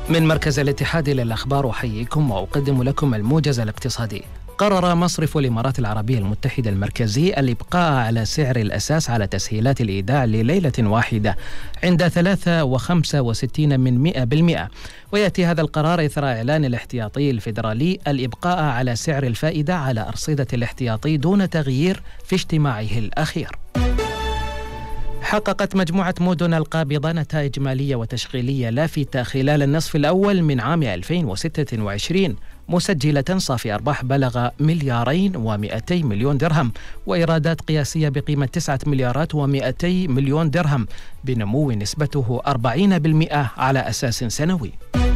من مركز الاتحاد للأخبار أحييكم وأقدم لكم الموجز الاقتصادي. قرر مصرف الإمارات العربية المتحدة المركزي الإبقاء على سعر الأساس على تسهيلات الإيداع لليلة واحدة عند 3.65%، ويأتي هذا القرار إثر إعلان الاحتياطي الفيدرالي الإبقاء على سعر الفائدة على أرصدة الاحتياطي دون تغيير في اجتماعه الأخير. حققت مجموعة مدن القابضة نتائج مالية وتشغيلية لافتة خلال النصف الأول من عام 2026، مسجلة صافي أرباح بلغ 2.2 مليار درهم وإيرادات قياسية بقيمة 9.2 مليار درهم بنمو نسبته 40% على أساس سنوي.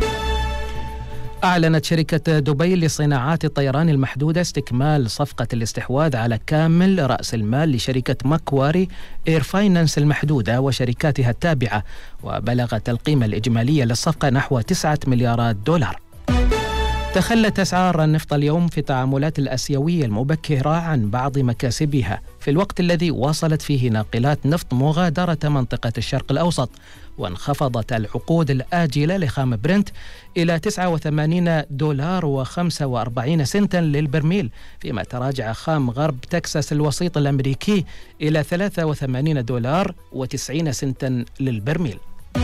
أعلنت شركة دبي لصناعات الطيران المحدودة استكمال صفقة الاستحواذ على كامل رأس المال لشركة ماكواري إير فاينانس المحدودة وشركاتها التابعة، وبلغت القيمة الإجمالية للصفقة نحو 9 مليارات دولار. تخلت أسعار النفط اليوم في التعاملات الآسيوية المبكرة عن بعض مكاسبها في الوقت الذي واصلت فيه ناقلات نفط مغادرة منطقة الشرق الأوسط، وانخفضت العقود الآجلة لخام برنت إلى $89.45 للبرميل، فيما تراجع خام غرب تكساس الوسيط الأمريكي إلى $3.90 للبرميل.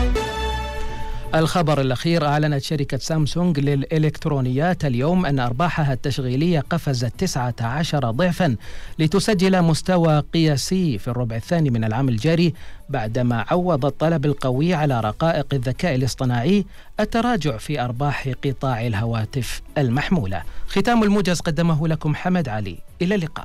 الخبر الأخير: أعلنت شركة سامسونج للإلكترونيات اليوم أن أرباحها التشغيلية قفزت 19 ضعفا لتسجل مستوى قياسي في الربع الثاني من العام الجاري، بعدما عوض الطلب القوي على رقائق الذكاء الاصطناعي التراجع في أرباح قطاع الهواتف المحمولة. ختام الموجز قدمه لكم حمد علي، إلى اللقاء.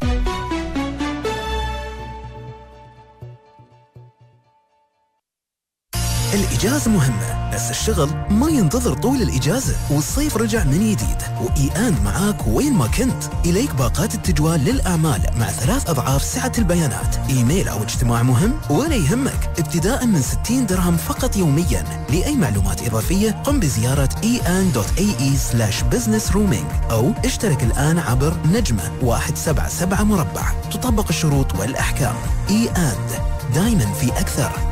الإجازة مهمة، بس الشغل ما ينتظر طول الإجازة، والصيف رجع من جديد وإي آند معاك وين ما كنت. إليك باقات التجوال للأعمال مع 3 أضعاف سعة البيانات، إيميل أو اجتماع مهم ولا يهمك، ابتداء من 60 درهم فقط يوميا. لأي معلومات إضافية قم بزيارة en.ae/businessroaming أو اشترك الآن عبر نجمة 177 مربع. تطبق الشروط والأحكام. إي آند، دايما في أكثر.